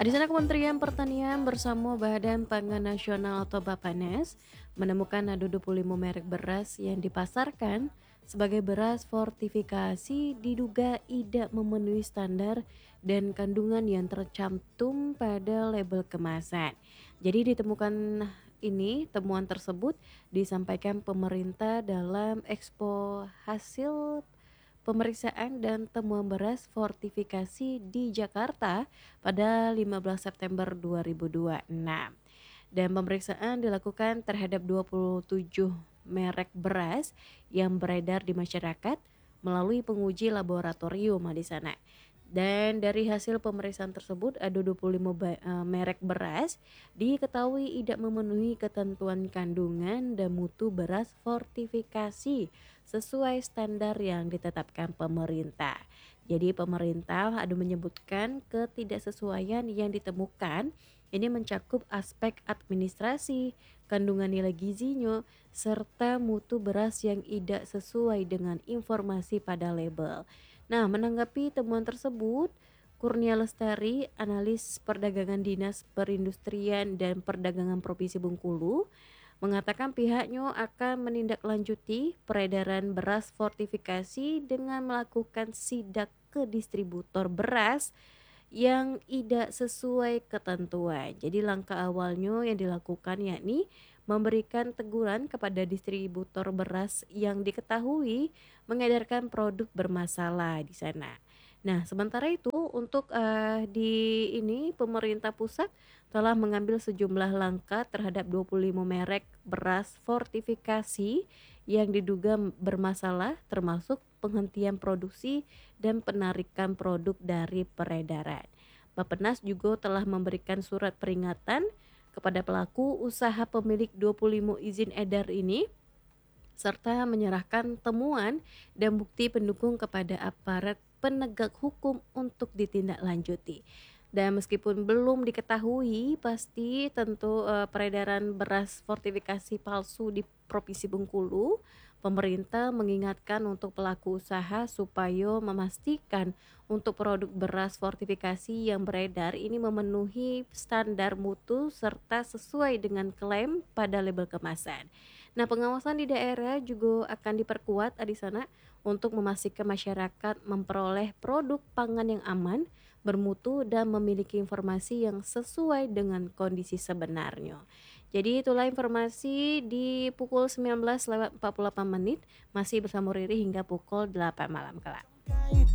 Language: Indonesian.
Di sana Kementerian Pertanian bersama Badan Pangan Nasional atau Bappenas menemukan ada 25 merek beras yang dipasarkan sebagai beras fortifikasi diduga tidak memenuhi standar dan kandungan yang tercantum pada label kemasan. Jadi ditemukan temuan tersebut disampaikan pemerintah dalam Expo Hasil Pemeriksaan dan Temuan Beras Fortifikasi di Jakarta pada 15 September 2026. Dan pemeriksaan dilakukan terhadap 27 merek beras yang beredar di masyarakat melalui penguji laboratorium di sana. Dan dari hasil pemeriksaan tersebut ada 25 merek beras diketahui tidak memenuhi ketentuan kandungan dan mutu beras fortifikasi sesuai standar yang ditetapkan pemerintah. Jadi pemerintah ada menyebutkan ketidaksesuaian yang ditemukan ini mencakup aspek administrasi, kandungan nilai gizinya, serta mutu beras yang tidak sesuai dengan informasi pada label. Nah, menanggapi temuan tersebut, Kurnia Lestari, analis perdagangan Dinas Perindustrian dan Perdagangan Provinsi Bengkulu, mengatakan pihaknya akan menindaklanjuti peredaran beras fortifikasi dengan melakukan sidak ke distributor beras yang tidak sesuai ketentuan. Jadi langkah awalnya yang dilakukan yakni memberikan teguran kepada distributor beras yang diketahui mengedarkan produk bermasalah di sana. Nah, sementara itu untuk di ini pemerintah pusat telah mengambil sejumlah langkah terhadap 25 merek beras fortifikasi yang diduga bermasalah termasuk penghentian produksi dan penarikan produk dari peredaran. Bappenas juga telah memberikan surat peringatan kepada pelaku usaha pemilik 25 izin edar ini serta menyerahkan temuan dan bukti pendukung kepada aparat penegak hukum untuk ditindaklanjuti. Dan meskipun belum diketahui pasti tentu peredaran beras fortifikasi palsu di Provinsi Bengkulu, pemerintah mengingatkan untuk pelaku usaha supaya memastikan untuk produk beras fortifikasi yang beredar ini memenuhi standar mutu serta sesuai dengan klaim pada label kemasan. Nah, pengawasan di daerah juga akan diperkuat di sana untuk memastikan masyarakat memperoleh produk pangan yang aman, bermutu dan memiliki informasi yang sesuai dengan kondisi sebenarnya. Jadi itulah informasi di pukul 19 lewat 48 menit masih bersama Riri hingga pukul 8 malam kelak.